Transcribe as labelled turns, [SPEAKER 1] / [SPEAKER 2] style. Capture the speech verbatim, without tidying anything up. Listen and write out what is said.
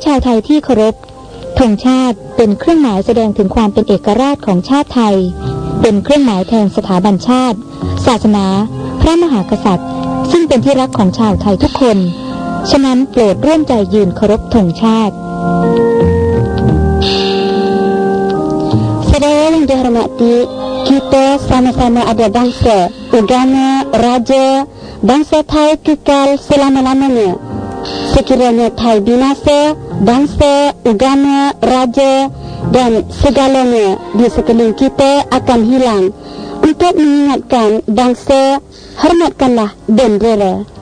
[SPEAKER 1] ชาวไทยที่เคารพธงชาติเป็นเครื่องหมายแสดงถึงความเป็นเอกราชของชาติไทยเป็นเครื่องหมายแทนสถาบันชาติศาสนาพระมหากษัตริย์ซึ่งเป็นที่รักของชาวไทยทุกคนฉะนั้นโปรดร่วมใจยืนเคารพธงชาติSaudara yang dihormati, kita sama-sama ada bangsa, agama, raja, bangsa Thai kekal selama-lamanya. Sekiranya Thai binasa, bangsa, agama, raja dan segalanya di sekeliling kita akan hilang. Untuk mengingatkan bangsa, hormatkanlah bendera.